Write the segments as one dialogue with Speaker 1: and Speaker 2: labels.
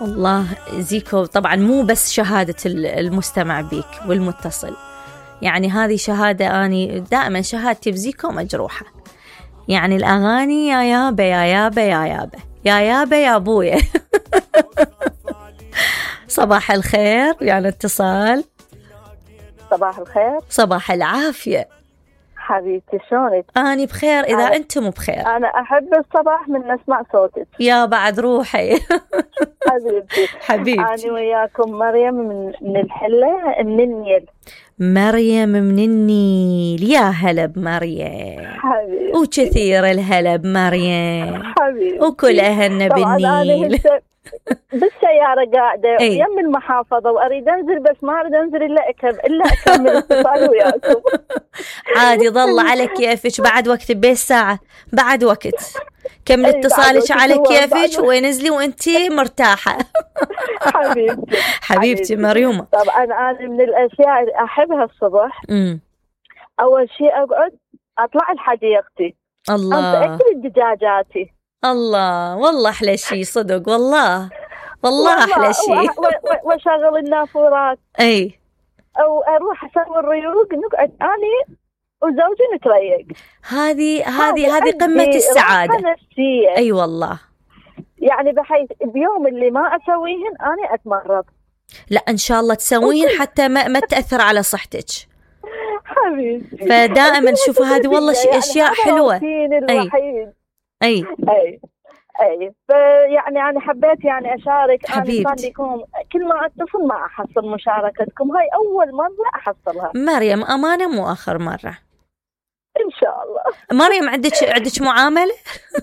Speaker 1: والله زيكو طبعا مو بس شهادة المستمع بيك والمتصل، يعني هذه شهادة، أني دائما شهادتي بزيكو مجروحة. يعني الأغاني يا يابا يا يابا يا يابا يا يابا يا أبويا. صباح الخير، يعني اتصال.
Speaker 2: صباح الخير.
Speaker 1: صباح العافية
Speaker 2: حبيبتي، شلونك؟
Speaker 1: أنا بخير إذا أنتم بخير.
Speaker 2: أنا أحب الصباح من نسمع صوتك
Speaker 1: يا بعد روحي.
Speaker 2: حبيبتي.
Speaker 1: حبيبتي
Speaker 2: أنا وياكم مريم من الحلة، من النيل.
Speaker 1: مريم من النيل، يا هلا بمريم
Speaker 2: حبيبتي.
Speaker 1: وكثير الهلا بمريم
Speaker 2: حبيبتي.
Speaker 1: وكل أهلنا بالنيل.
Speaker 2: بالسيارة قاعدة
Speaker 1: أي.
Speaker 2: يم المحافظة وأريد أنزل، بس ما أريد أنزل إلا أكمل اتصال وياكم.
Speaker 1: عادي ضل على كيفك، بعد وقت ساعة، بعد وقت كمل اتصالك على كيفك ونزلي وانتي مرتاحة. حبيبتي مريومة.
Speaker 2: طبعا أنا من الأشياء اللي أحبها الصبح، أول شيء أقعد أطلع لحديقتي،
Speaker 1: الله
Speaker 2: أكل الدجاجاتي.
Speaker 1: الله والله أحلى شيء، صدق والله أحلى شيء.
Speaker 2: وأشغل النافورات،
Speaker 1: أي،
Speaker 2: أو أروح أسوي الريوق، نقعد أنا وزوجي نتريق.
Speaker 1: هذه قمة السعادة.
Speaker 2: نفسية.
Speaker 1: أي والله.
Speaker 2: يعني بحيث اليوم اللي ما أسويهن أنا أتمرض.
Speaker 1: لا إن شاء الله تسوين حتى ما تأثر على صحتك.
Speaker 2: حبيبتي.
Speaker 1: فدائما شوفوا هذه والله أشياء حلوة.
Speaker 2: أي. فيعني أنا حبيت يعني أشارك.
Speaker 1: حبيبتي.
Speaker 2: أنا لكم كل ما أتصل ما أحصل مشاركتكم، هاي أول مرة أحصلها.
Speaker 1: مريم أمانة مو آخر مرة
Speaker 2: إن شاء الله.
Speaker 1: مريم عندك معاملة؟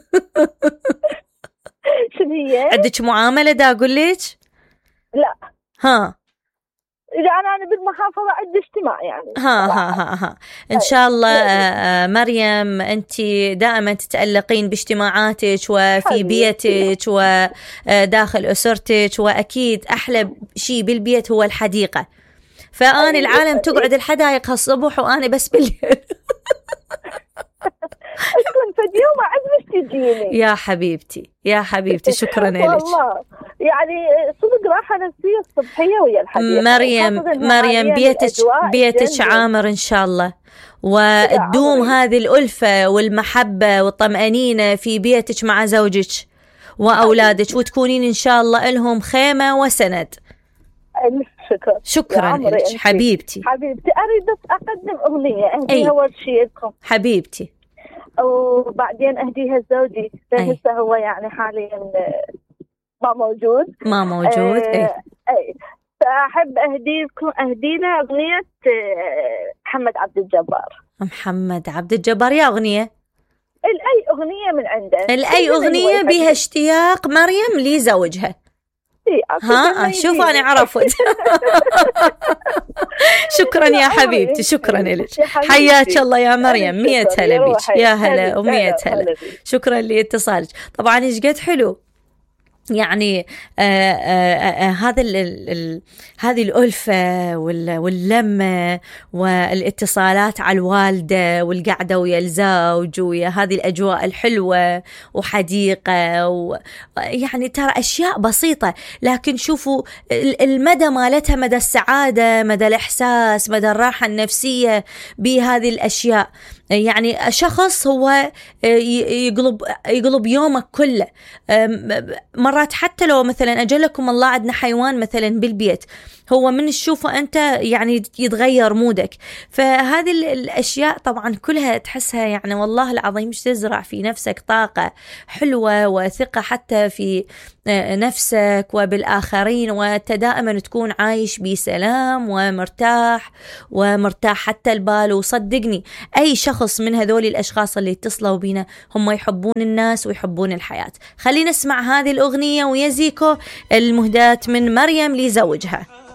Speaker 2: شنو هي؟
Speaker 1: عندك معاملة دا أقول لك؟
Speaker 2: لا.
Speaker 1: ها.
Speaker 2: إذا أنا بالمحافظة عندي اجتماع يعني.
Speaker 1: ها إن شاء الله. مريم أنت دائما تتألقين باجتماعاتك وفي بيتك وداخل أسرتك، وأكيد أحلى شيء بالبيت هو الحديقة. فأنا العالم تقعد الحدائق هالصبح وأنا بس بالليل.
Speaker 2: أصلاً فاليوم عزمك تجيني.
Speaker 1: يا حبيبتي شكرا لك.
Speaker 2: والله يعني صدق راحة نفسية الصبحية ويا الحديقة.
Speaker 1: مريم بيتك عامر إن شاء الله، وتدوم هذه الألفة والمحبة والطمأنينة في بيتك مع زوجك وأولادك، وتكونين إن شاء الله لهم خيمة وسند. شكرا لك حبيبتي.
Speaker 2: أريد أقدم أغنية أهديها أول شيء لكم
Speaker 1: حبيبتي،
Speaker 2: وبعدين أهديها لزوجي، لسه هو يعني حاليا ما موجود. أي. فأحب أهدي له أغنية محمد عبد الجبار. يا أغنية الأي أغنية من عنده،
Speaker 1: الأي أغنية بها اشتياق مريم لزوجها. ها شوف أنا عرفت. شكرا يا حبيبتي، شكرا لك، حياك الله يا مريم. 100 هلا بك، يا هلا و100 هلا. شكرا لاتصالك. طبعا ايش قد حلو يعني هذه الألفة واللمة والاتصالات على الوالدة والقعدة ويا الزوج ويا هذه الأجواء الحلوة وحديقة يعني ترى أشياء بسيطة، لكن شوفوا المدى مالتها، مدى السعادة، مدى الإحساس، مدى الراحة النفسية بهذه الأشياء. يعني شخص هو يقلب يومك كله. مرات حتى لو مثلا أجلكم الله عندنا حيوان مثلا بالبيت، هو من تشوفه أنت يعني يتغير مودك. فهذه الأشياء طبعا كلها تحسها يعني والله العظيم تزرع في نفسك طاقة حلوة وثقة حتى في نفسك وبالآخرين، وتدائما تكون عايش بسلام ومرتاح حتى البال. وصدقني أي شخص من هذول الأشخاص اللي اتصلوا بينا هم يحبون الناس ويحبون الحياة. خلينا نسمع هذه الأغنية ويزيكو المهداة من مريم لزوجها.